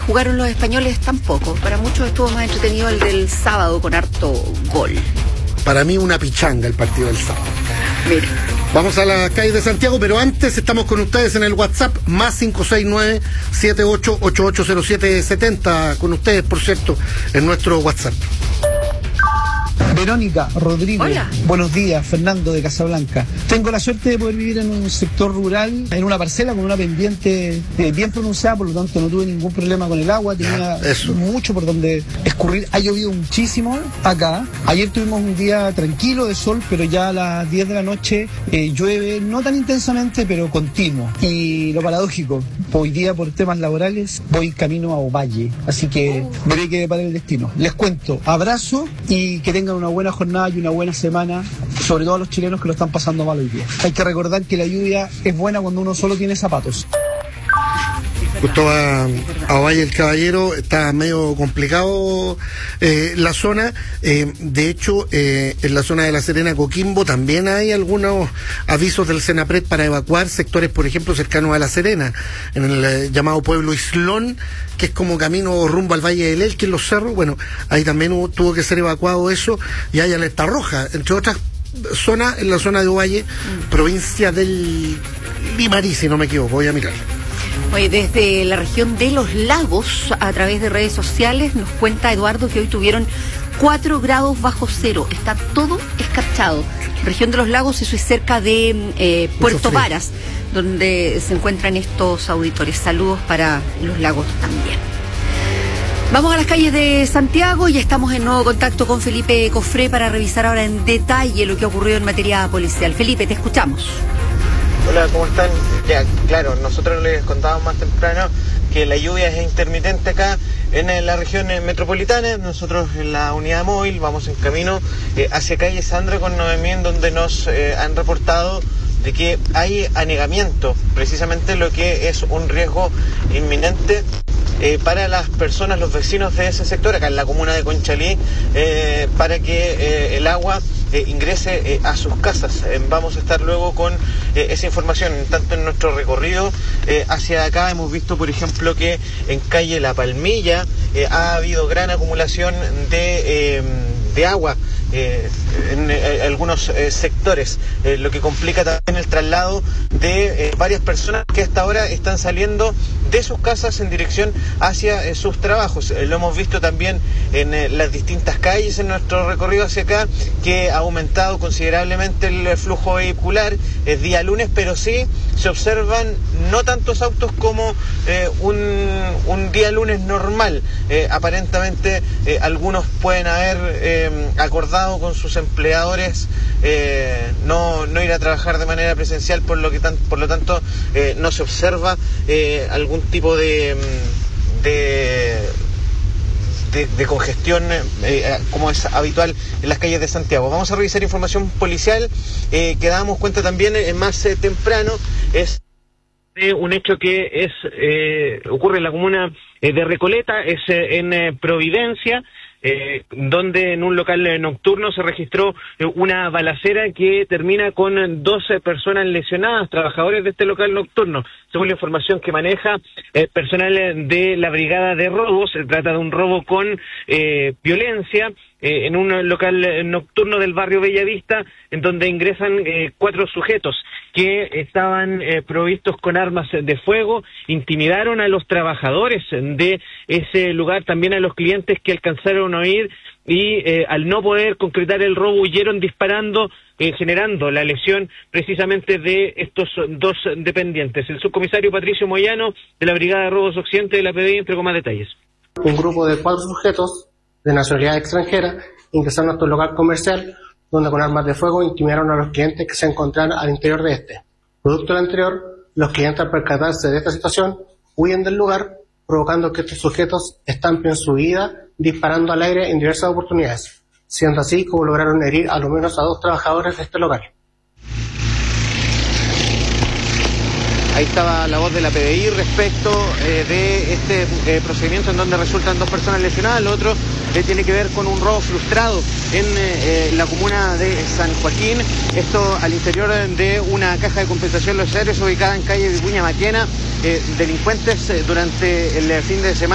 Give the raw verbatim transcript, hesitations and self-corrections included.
Jugaron los españoles tampoco. Para muchos estuvo más entretenido el del sábado con harto gol. Para mí una pichanga el partido del sábado. Mira. Vamos a la calle de Santiago, pero antes estamos con ustedes en el WhatsApp, más cinco seis nueve, siete ocho ocho ocho cero siete siete cero, con ustedes, por cierto, en nuestro WhatsApp. Verónica Rodríguez. Hola. Buenos días, Fernando de Casablanca. Tengo la suerte de poder vivir en un sector rural, en una parcela con una pendiente eh, bien pronunciada, por lo tanto no tuve ningún problema con el agua, tenía Eso. mucho por donde escurrir. Ha llovido muchísimo acá. Ayer tuvimos un día tranquilo de sol, pero ya a las diez de la noche eh, llueve, no tan intensamente, pero continuo. Y lo paradójico, hoy día por temas laborales voy camino a Ovalle, así que veré qué para el destino. Les cuento, abrazo y que tengan una buena jornada y una buena semana, sobre todo a los chilenos que lo están pasando mal hoy día. Hay que recordar que la lluvia es buena cuando uno solo tiene zapatos. Justo a, a Valle el Caballero, está medio complicado eh, la zona. Eh, de hecho, eh, en la zona de La Serena, Coquimbo, también hay algunos avisos del Senapred para evacuar sectores, por ejemplo, cercanos a La Serena, en el eh, llamado pueblo Islón, que es como camino rumbo al Valle del Elqui, en los cerros. Bueno, ahí también hubo, tuvo que ser evacuado eso, y hay alerta roja, entre otras zonas, en la zona de Ovalle, mm. provincia del Limarí, si no me equivoco, voy a mirar. Oye, desde la región de Los Lagos, a través de redes sociales, nos cuenta Eduardo que hoy tuvieron cuatro grados bajo cero. Está todo escarchado. Región de Los Lagos, eso es cerca de eh, Puerto Varas, donde se encuentran estos auditores. Saludos para Los Lagos también. Vamos a las calles de Santiago y estamos en nuevo contacto con Felipe Cofré para revisar ahora en detalle lo que ha ocurrido en materia policial. Felipe, te escuchamos. Hola, ¿cómo están? Ya, claro, nosotros les contábamos más temprano que la lluvia es intermitente acá en la región metropolitana. Nosotros en la unidad móvil vamos en camino eh, hacia calle Sandra con Noemí, en donde nos eh, han reportado de que hay anegamiento, precisamente lo que es un riesgo inminente eh, para las personas, los vecinos de ese sector, acá en la comuna de Conchalí, eh, para que eh, el agua Eh, ingrese eh, a sus casas. Eh, vamos a estar luego con eh, esa información. Tanto en nuestro recorrido eh, hacia acá hemos visto, por ejemplo, que en calle La Palmilla eh, ha habido gran acumulación de, eh, de agua eh, en eh, algunos eh, sectores, eh, lo que complica también el traslado de eh, varias personas que hasta ahora están saliendo de sus casas en dirección hacia eh, sus trabajos. Eh, lo hemos visto también en eh, las distintas calles en nuestro recorrido hacia acá, que ha aumentado considerablemente el flujo vehicular. Es día lunes, pero sí se observan no tantos autos como eh, un, un día lunes normal. Eh, aparentemente eh, algunos pueden haber eh, acordado con sus empleadores eh, no, no ir a trabajar de manera presencial, por lo que tan, por lo tanto eh, no se observa eh, algún tipo de, de De, de congestión eh, como es habitual en las calles de Santiago. Vamos a revisar información policial eh, que dábamos cuenta también eh, más eh, temprano. Es de un hecho que es eh, ocurre en la comuna eh, de Recoleta, es eh, en eh, Providencia, eh, donde en un local eh, nocturno se registró eh, una balacera que termina con doce personas lesionadas, trabajadores de este local nocturno. Según la información que maneja eh, personal de la Brigada de Robos, se trata de un robo con eh, violencia eh, en un local nocturno del barrio Bellavista, en donde ingresan eh, cuatro sujetos que estaban eh, provistos con armas de fuego, intimidaron a los trabajadores de ese lugar, también a los clientes que alcanzaron a oír, y eh, al no poder concretar el robo huyeron disparando, eh, generando la lesión precisamente de estos dos dependientes. El subcomisario Patricio Moyano, de la Brigada de Robos Occidente de la P D I, entregó más detalles. Un grupo de cuatro sujetos de nacionalidad extranjera ingresaron a nuestro local comercial, donde con armas de fuego intimidaron a los clientes que se encontraban al interior de este. Producto del anterior, los clientes, al percatarse de esta situación, huyen del lugar, provocando que estos sujetos estampen su huida disparando al aire en diversas oportunidades, siendo así como lograron herir a lo menos a dos trabajadores de este local. Ahí estaba la voz de la P D I respecto eh, de este eh, procedimiento en donde resultan dos personas lesionadas. Lo otro eh, tiene que ver con un robo frustrado en eh, la comuna de San Joaquín. Esto al interior de una caja de compensación de los aéreos ubicada en calle Vicuña Maquena. Eh, delincuentes eh, durante el fin de semana